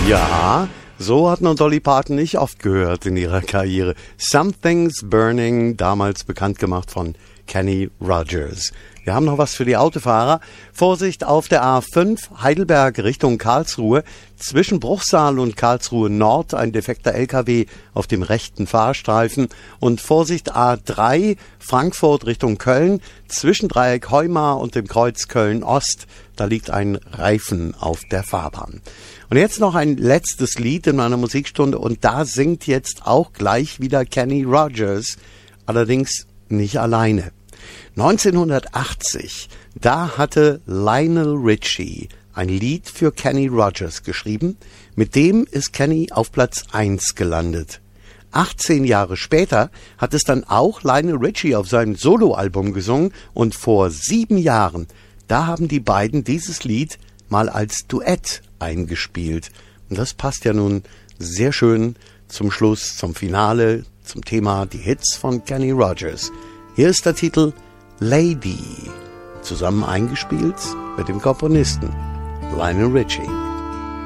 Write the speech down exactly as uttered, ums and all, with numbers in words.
Ja, so hat man Dolly Parton nicht oft gehört in ihrer Karriere. Something's Burning, damals bekannt gemacht von Kenny Rogers. Wir haben noch was für die Autofahrer. Vorsicht auf der A fünf, Heidelberg Richtung Karlsruhe. Zwischen Bruchsal und Karlsruhe Nord ein defekter L K W auf dem rechten Fahrstreifen. Und Vorsicht A drei, Frankfurt Richtung Köln. Zwischen Dreieck Heumar und dem Kreuz Köln Ost. Da liegt ein Reifen auf der Fahrbahn. Und jetzt noch ein letztes Lied in meiner Musikstunde. Und da singt jetzt auch gleich wieder Kenny Rogers. Allerdings nicht alleine. neunzehnhundertachtzig, da hatte Lionel Richie ein Lied für Kenny Rogers geschrieben. Mit dem ist Kenny auf Platz eins gelandet. achtzehn Jahre später hat es dann auch Lionel Richie auf seinem Soloalbum gesungen. Und vor sieben Jahren, da haben die beiden dieses Lied mal als Duett eingespielt. Und das passt ja nun sehr schön zum Schluss, zum Finale, zum Thema die Hits von Kenny Rogers. Hier ist der Titel Lady, zusammen eingespielt mit dem Komponisten Lionel Richie.